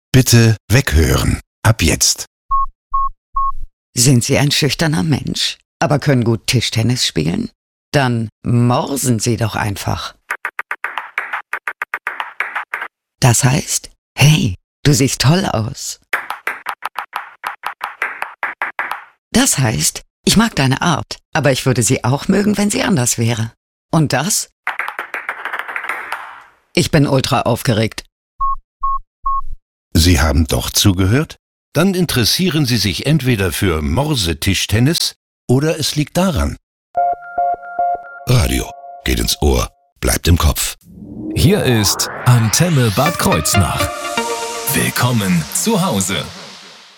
Bitte weghören. Ab jetzt. Sind Sie ein schüchterner Mensch, aber können gut Tischtennis spielen? Dann morsen Sie doch einfach. Das heißt, hey, du siehst toll aus. Das heißt, ich mag deine Art, aber ich würde sie auch mögen, wenn sie anders wäre. Und das? Ich bin ultra aufgeregt. Sie haben doch zugehört? Dann interessieren Sie sich entweder für Morsetischtennis oder es liegt daran. Radio geht ins Ohr, bleibt im Kopf. Hier ist Antenne Bad Kreuznach. Willkommen zu Hause.